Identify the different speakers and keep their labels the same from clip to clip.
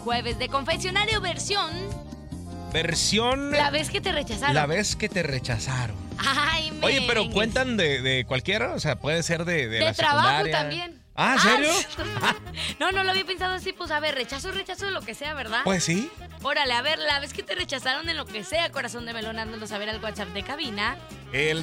Speaker 1: jueves de confesionario versión...
Speaker 2: La
Speaker 1: vez que te rechazaron.
Speaker 2: La vez que te rechazaron.
Speaker 1: Ay,
Speaker 2: Oye, pero cuentan de cualquiera, o sea, puede ser de la
Speaker 1: trabajo
Speaker 2: secundaria.
Speaker 1: También.
Speaker 2: Ah, ¿en serio?
Speaker 1: No lo había pensado así, pues a ver, rechazo de lo que sea, ¿verdad?
Speaker 2: Pues sí.
Speaker 1: Órale, a ver, la vez que te rechazaron en lo que sea, corazón de melón, ándanos a ver al WhatsApp de cabina.
Speaker 2: El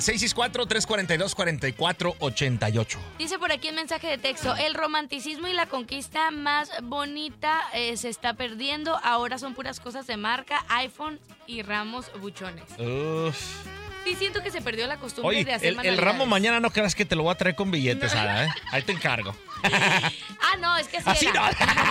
Speaker 2: 664-342-4488.
Speaker 1: Dice por aquí el mensaje de texto, el romanticismo y la conquista más bonita se está perdiendo, ahora son puras cosas de marca, iPhone y ramos buchones. Sí, siento que se perdió la costumbre de hacer
Speaker 2: el ramo mañana no creas que te lo voy a traer con billetes, no. Sara, ¿eh? Ahí te encargo.
Speaker 1: No, es que así era.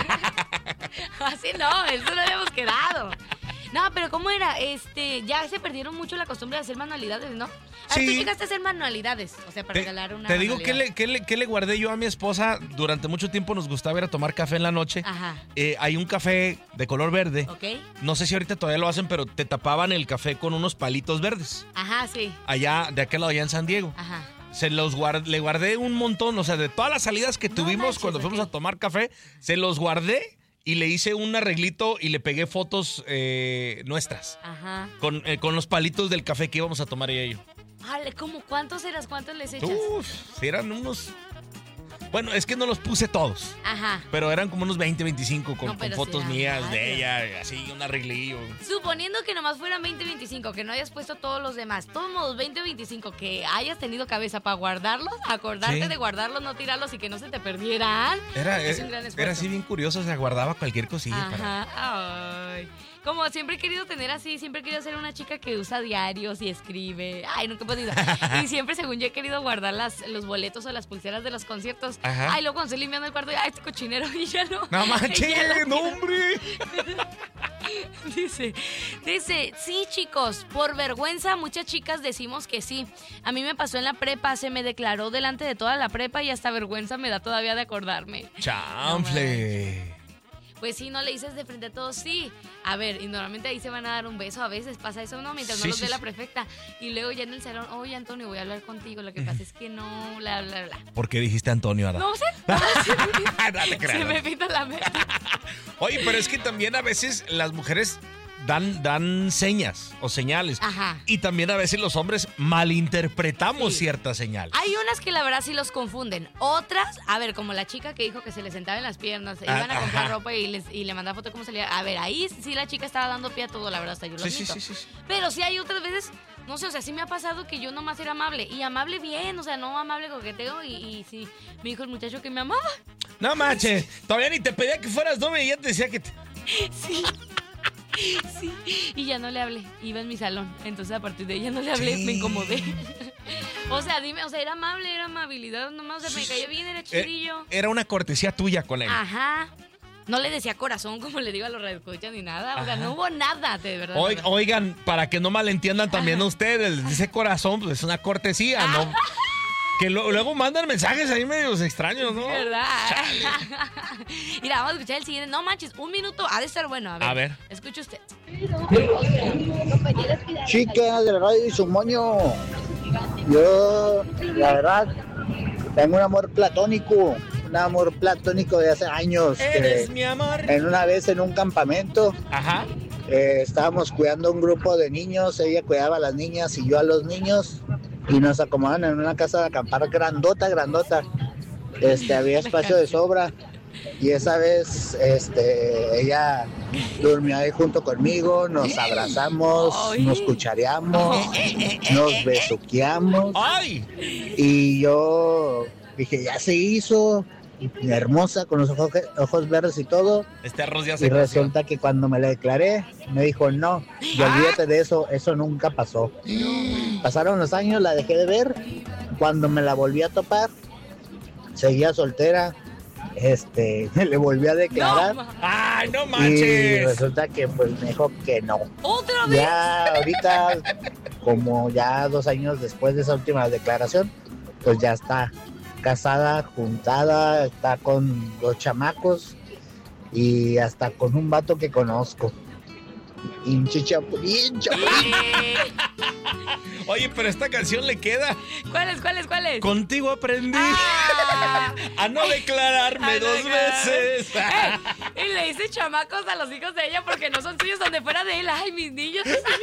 Speaker 1: No. Así no, eso no habíamos quedado. No, pero ¿cómo era? Ya se perdieron mucho la costumbre de hacer manualidades, ¿no? Sí. Tú llegaste a hacer manualidades, o sea, para regalar una
Speaker 2: Te digo
Speaker 1: manualidad.
Speaker 2: que le guardé yo a mi esposa. Durante mucho tiempo nos gustaba ir a tomar café en la noche.
Speaker 1: Ajá.
Speaker 2: Hay un café de color verde.
Speaker 1: Ok.
Speaker 2: No sé si ahorita todavía lo hacen, pero te tapaban el café con unos palitos verdes.
Speaker 1: Ajá, sí.
Speaker 2: Allá, de aquel lado, allá en San Diego.
Speaker 1: Ajá.
Speaker 2: Le guardé un montón, o sea, de todas las salidas que tuvimos cuando fuimos a tomar café, se los guardé. Y le hice un arreglito y le pegué fotos nuestras. Ajá. Con los palitos del café que íbamos a tomar ella y yo.
Speaker 1: ¿Cómo cuántos eras? ¿Cuántos les echas?
Speaker 2: Eran unos... Bueno, es que no los puse todos.
Speaker 1: Ajá.
Speaker 2: Pero eran como unos 20, 25 con fotos mías
Speaker 1: varios.
Speaker 2: de ella, así, un arreglillo.
Speaker 1: Suponiendo que nomás fueran 20, 25, que no hayas puesto todos los demás. Todos modos, 20, 25, que hayas tenido cabeza para guardarlos, acordarte de guardarlos, no tirarlos y que no se te perdieran. Es un gran esfuerzo.
Speaker 2: Era así bien curioso, se guardaba cualquier cosilla.
Speaker 1: Ajá. Ay. Como siempre he querido tener así, siempre he querido ser una chica que usa diarios y escribe. Ay, nunca he podido. Y siempre, según yo, he querido guardar los boletos o las pulseras de los conciertos.
Speaker 2: Ajá.
Speaker 1: Ay, luego cuando estoy limpiando el cuarto, este cochinero, y ya no.
Speaker 2: No manches, no, hombre.
Speaker 1: Dice, sí, chicos, por vergüenza muchas chicas decimos que sí. A mí me pasó en la prepa, se me declaró delante de toda la prepa y hasta vergüenza me da todavía de acordarme.
Speaker 2: Chanfle.
Speaker 1: Pues sí, no le dices de frente a todos, sí. A ver, y normalmente ahí se van a dar un beso, a veces pasa eso, ¿no? Mientras no los ve la prefecta. Y luego ya en el salón, oye, Antonio, voy a hablar contigo, lo que pasa es que no, bla, bla, bla.
Speaker 2: ¿Por qué dijiste Antonio, Ada?
Speaker 1: No sé. Se me pita la mente.
Speaker 2: Oye, pero es que también a veces las mujeres dan señas o señales.
Speaker 1: Ajá.
Speaker 2: Y también a veces los hombres malinterpretamos ciertas señales.
Speaker 1: Hay unas que la verdad sí los confunden. Otras, a ver, como la chica que dijo que se le sentaba en las piernas, iban a comprar ropa y le mandaba foto de cómo salía. A ver, ahí sí la chica estaba dando pie a todo, la verdad, hasta yo lo siento. Sí. Pero sí hay otras veces, no sé, o sea, sí me ha pasado que yo nomás era amable. Y amable bien, o sea, no amable coqueteo. Y sí, me dijo el muchacho que me amaba.
Speaker 2: No manches, todavía ni te pedía que fueras novia y ya te decía que...
Speaker 1: Sí. Sí, y ya no le hablé, iba en mi salón, entonces a partir de ella no le hablé, me incomodé. O sea, dime, o sea, era amable, era amabilidad, nomás, o sea, me caía bien, era chidillo.
Speaker 2: Era una cortesía tuya con él.
Speaker 1: Ajá. No le decía corazón como le digo a los radioescuchas ni nada, o sea, no hubo nada, de verdad.
Speaker 2: Oigan, para que no malentiendan también ustedes, ese corazón pues, es una cortesía, ¿no? Que luego mandan mensajes ahí medios extraños, ¿no?
Speaker 1: ¿Verdad? Mira, vamos a escuchar el siguiente. No manches, un minuto, ha de estar bueno. A ver. Escuche usted.
Speaker 3: Chicas de la radio y su moño. Yo, la verdad, tengo un amor platónico de hace años.
Speaker 2: Eres mi amor.
Speaker 3: Una vez en un campamento.
Speaker 2: Ajá.
Speaker 3: Estábamos cuidando un grupo de niños, ella cuidaba a las niñas y yo a los niños. Y nos acomodaron en una casa de acampar grandota. Había espacio de sobra. Y esa vez, ella durmió ahí junto conmigo, nos abrazamos, nos cuchareamos, nos besuqueamos. Y yo dije, ya se hizo, hermosa, con los ojos verdes y todo.
Speaker 2: Este arroz ya se
Speaker 3: Y resulta que cuando me la declaré, me dijo, no, y olvídate de eso nunca pasó. Pasaron los años, la dejé de ver. Cuando me la volví a topar, seguía soltera. Le volví a declarar.
Speaker 2: ¡Ay, no manches!
Speaker 3: Y resulta que pues me dijo que no.
Speaker 1: ¿Otra vez?
Speaker 3: Ya ahorita, como ya 2 años después de esa última declaración, pues ya está casada, juntada, está con 2 chamacos y hasta con un vato que conozco. Hinche chapulín.
Speaker 2: Oye, pero esta canción le queda.
Speaker 1: ¿Cuál es?
Speaker 2: Contigo aprendí a no declararme dos veces.
Speaker 1: Y le dice chamacos a los hijos de ella porque no son suyos, donde fuera de él. Ay, mis niños.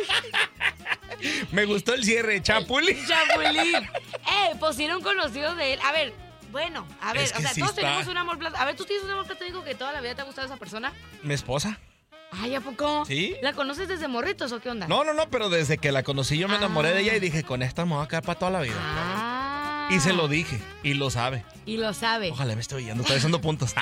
Speaker 2: Me gustó el cierre, Chapulín.
Speaker 1: Pues era un conocido de él. A ver, bueno,
Speaker 2: es que
Speaker 1: o sea,
Speaker 2: sí
Speaker 1: todos
Speaker 2: está.
Speaker 1: tenemos un amor platónico. A ver, ¿tú tienes un amor platónico que toda la vida te ha gustado esa persona?
Speaker 2: ¿Mi esposa?
Speaker 1: Ay, ¿a poco?
Speaker 2: ¿Sí?
Speaker 1: ¿La conoces desde morritos o qué onda?
Speaker 2: No, pero desde que la conocí yo me enamoré de ella y dije, con esta me voy a quedar para toda la vida. Y se lo dije, y lo sabe. Ojalá me esté oyendo, estoy haciendo puntos.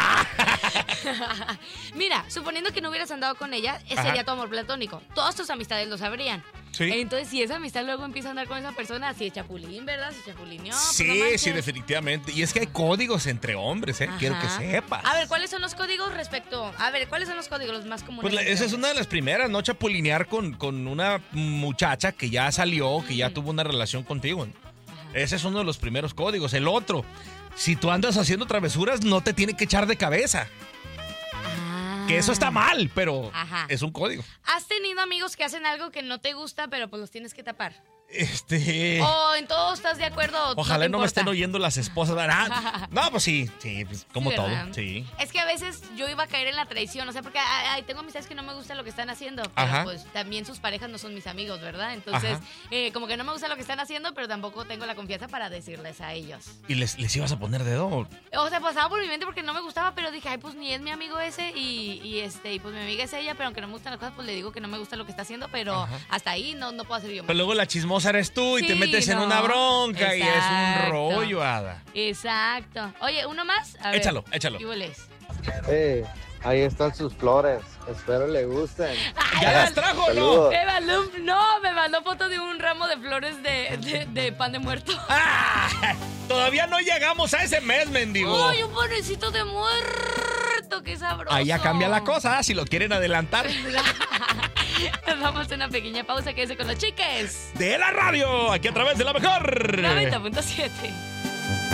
Speaker 1: Mira, suponiendo que no hubieras andado con ella, ese sería tu amor platónico. Todas tus amistades lo sabrían.
Speaker 2: Sí.
Speaker 1: Entonces, si esa amistad luego empieza a andar con esa persona, si es chapulín, ¿verdad? Si chapulineó.
Speaker 2: Sí, definitivamente. Y es que hay códigos entre hombres, quiero que sepas.
Speaker 1: A ver, ¿cuáles son los códigos respecto? A ver, ¿cuáles son los códigos los más comunes?
Speaker 2: Pues esa es una de las primeras, no chapulinear con una muchacha que ya salió, que ya tuvo una relación contigo. Ese es uno de los primeros códigos. El otro, si tú andas haciendo travesuras, no te tiene que echar de cabeza. Que eso está mal, pero es un código.
Speaker 1: ¿Has tenido amigos que hacen algo que no te gusta, pero pues los tienes que tapar? ¿O en todo estás de acuerdo?
Speaker 2: Ojalá no me
Speaker 1: importa?
Speaker 2: estén oyendo las esposas. No, pues sí, pues como todo. Sí.
Speaker 1: Es que a veces yo iba a caer en la traición, o sea, porque tengo amistades que no me gusta lo que están haciendo, pero pues también sus parejas no son mis amigos, ¿verdad? Entonces, como que no me gusta lo que están haciendo, pero tampoco tengo la confianza para decirles a ellos.
Speaker 2: ¿Y les ibas a poner dedo?
Speaker 1: O sea, pasaba por mi mente porque no me gustaba, pero dije, ay, pues ni es mi amigo ese y pues mi amiga es ella, pero aunque no me gustan las cosas, pues le digo que no me gusta lo que está haciendo, pero hasta ahí no puedo hacer yo más.
Speaker 2: Pero luego la chismosa eres tú y te metes en una bronca. Exacto. Y es un rollo, Ada.
Speaker 1: Exacto. Oye, ¿uno más? A ver,
Speaker 2: échalo.
Speaker 1: ¿Qué hueles?
Speaker 3: Ahí están sus flores. Espero le gusten.
Speaker 2: ¿Ya las trajo o no?
Speaker 1: Me mandó foto de un ramo de flores de pan de muerto.
Speaker 2: Todavía no llegamos a ese mes, mendigo.
Speaker 1: ¡Ay, un panecito de muerto! ¡Qué sabroso!
Speaker 2: Ahí ya cambia la cosa, si lo quieren adelantar.
Speaker 1: Nos vamos a una pequeña pausa, quédese con los chiques
Speaker 2: de la radio, aquí a través de la mejor
Speaker 1: 90.7.